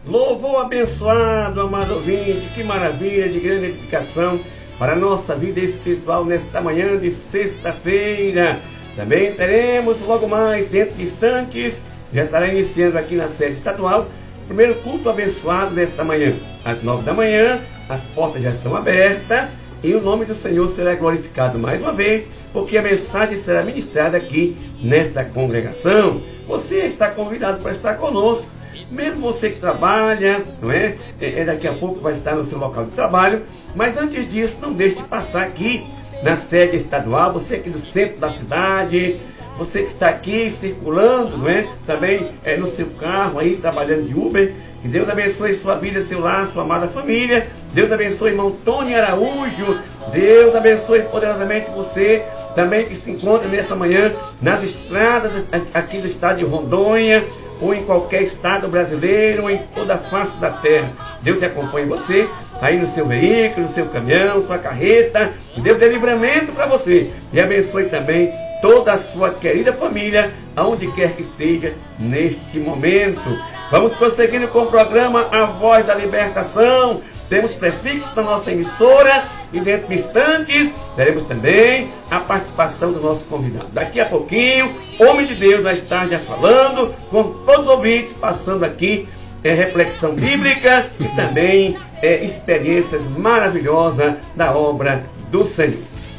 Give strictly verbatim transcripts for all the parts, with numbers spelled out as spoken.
Louvor abençoado, amado ouvinte, que maravilha de grande edificação para a nossa vida espiritual nesta manhã de sexta-feira. Também teremos logo mais, dentro de instantes, já estará iniciando aqui na sede estadual, o primeiro culto abençoado desta manhã. Às nove da manhã, as portas já estão abertas e o nome do Senhor será glorificado mais uma vez, porque a mensagem será ministrada aqui nesta congregação. Você está convidado para estar conosco. Mesmo você que trabalha, não é? É, daqui a pouco vai estar no seu local de trabalho, mas antes disso, não deixe de passar aqui na sede estadual, você aqui do centro da cidade, você que está aqui circulando, não é? Também é, no seu carro aí, trabalhando de Uber. Que Deus abençoe sua vida, seu lar, sua amada família. Deus abençoe irmão Tony Araújo. Deus abençoe poderosamente você também que se encontra nessa manhã nas estradas aqui do estado de Rondônia, ou em qualquer estado brasileiro, ou em toda a face da terra. Deus te acompanhe você, aí no seu veículo, no seu caminhão, sua carreta. Deus dê livramento para você. E abençoe também toda a sua querida família, aonde quer que esteja neste momento. Vamos prosseguindo com o programa A Voz da Libertação. Temos prefixo na nossa emissora e dentro de instantes teremos também a participação do nosso convidado. Daqui a pouquinho, o homem de Deus vai estar já falando com todos os ouvintes, passando aqui é, reflexão bíblica e também é, experiências maravilhosas da obra do Senhor.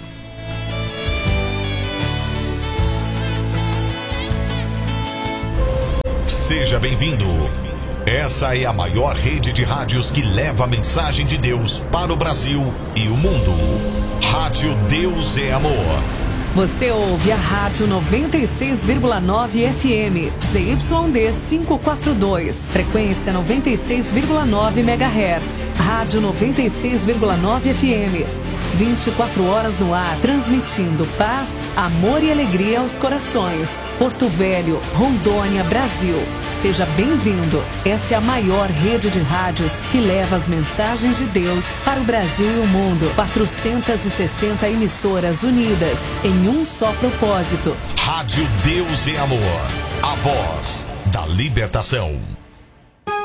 Seja bem-vindo. Essa é a maior rede de rádios que leva a mensagem de Deus para o Brasil e o mundo. Rádio Deus é Amor. Você ouve a Rádio noventa e seis vírgula nove F M, Z Y D quinhentos e quarenta e dois, frequência noventa e seis vírgula nove megahertz. Rádio noventa e seis vírgula nove F M, vinte e quatro horas no ar, transmitindo paz, amor e alegria aos corações. Porto Velho, Rondônia, Brasil. Seja bem-vindo. Essa é a maior rede de rádios que leva as mensagens de Deus para o Brasil e o mundo. quatrocentas e sessenta emissoras unidas em um só propósito. Rádio Deus é Amor. A voz da libertação.